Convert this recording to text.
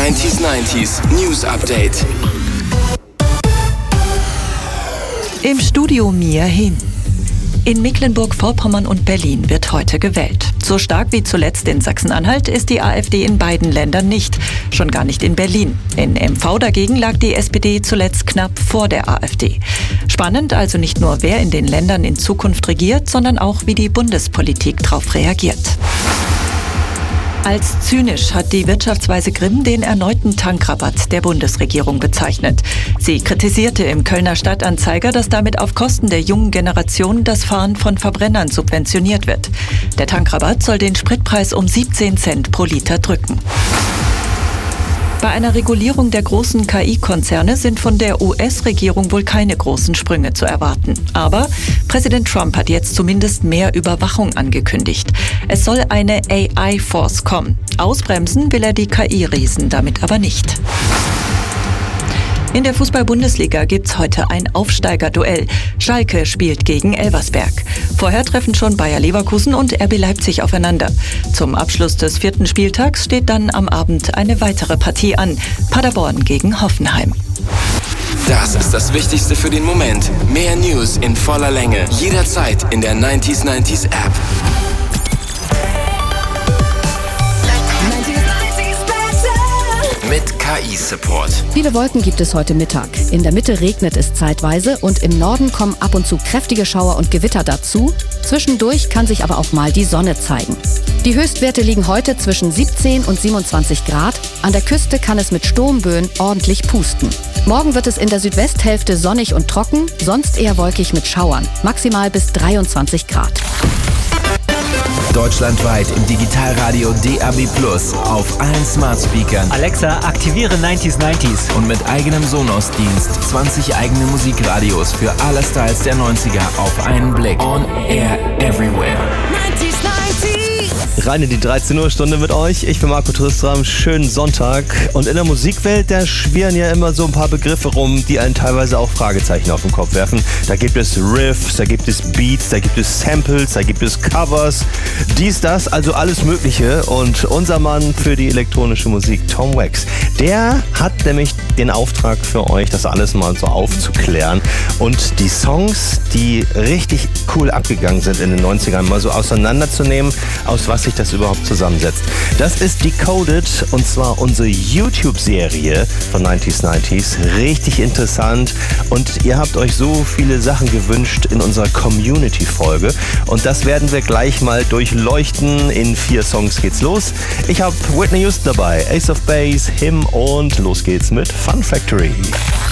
90s News Update. Im Studio Mia Hin. In Mecklenburg-Vorpommern und Berlin wird heute gewählt. So stark wie zuletzt in Sachsen-Anhalt ist die AfD in beiden Ländern nicht, schon gar nicht in Berlin. In MV dagegen lag die SPD zuletzt knapp vor der AfD. Spannend also nicht nur, wer in den Ländern in Zukunft regiert, sondern auch, wie die Bundespolitik darauf reagiert. Als zynisch hat die Wirtschaftsweise Grimm den erneuten Tankrabatt der Bundesregierung bezeichnet. Sie kritisierte im Kölner Stadtanzeiger, dass damit auf Kosten der jungen Generation das Fahren von Verbrennern subventioniert wird. Der Tankrabatt soll den Spritpreis um 17 Cent pro Liter drücken. Bei einer Regulierung der großen KI-Konzerne sind von der US-Regierung wohl keine großen Sprünge zu erwarten. Aber Präsident Trump hat jetzt zumindest mehr Überwachung angekündigt. Es soll eine AI-Force kommen. Ausbremsen will er die KI-Riesen damit aber nicht. In der Fußball-Bundesliga gibt's heute ein Aufsteigerduell. Schalke spielt gegen Elversberg. Vorher treffen schon Bayer Leverkusen und RB Leipzig aufeinander. Zum Abschluss des 4. Spieltags steht dann am Abend eine weitere Partie an. Paderborn gegen Hoffenheim. Das ist das Wichtigste für den Moment. Mehr News in voller Länge. Jederzeit in der 90s App. Mit KI-Support. Viele Wolken gibt es heute Mittag. In der Mitte regnet es zeitweise und im Norden kommen ab und zu kräftige Schauer und Gewitter dazu. Zwischendurch kann sich aber auch mal die Sonne zeigen. Die Höchstwerte liegen heute zwischen 17 und 27 Grad. An der Küste kann es mit Sturmböen ordentlich pusten. Morgen wird es in der Südwesthälfte sonnig und trocken, sonst eher wolkig mit Schauern. Maximal bis 23 Grad. Deutschlandweit im Digitalradio DAB+ auf allen Smart Speakern. Alexa, aktiviere 90s. Und mit eigenem Sonos-Dienst 20 eigene Musikradios für alle Styles der 90er auf einen Blick. On Air Everywhere. 90s. Rein in die 13 Uhr Stunde mit euch. Ich bin Marco Tristram. Schönen Sonntag. Und in der Musikwelt, da schwirren ja immer so ein paar Begriffe rum, die einen teilweise auch Fragezeichen auf den Kopf werfen. Da gibt es Riffs, da gibt es Beats, da gibt es Samples, da gibt es Covers. Dies, das, also alles Mögliche. Und unser Mann für die elektronische Musik, Tom Wax, der hat nämlich den Auftrag für euch, das alles mal so aufzuklären und die Songs, die richtig cool abgegangen sind in den 90ern, mal so auseinanderzunehmen, aus was sich das überhaupt zusammensetzt. Das ist Decoded und zwar unsere YouTube-Serie von 90s. Richtig interessant und ihr habt euch so viele Sachen gewünscht in unserer Community-Folge und das werden wir gleich mal durchleuchten. In 4 Songs geht's los. Ich habe Whitney Houston dabei, Ace of Base, Him und los geht's mit Fun Factory.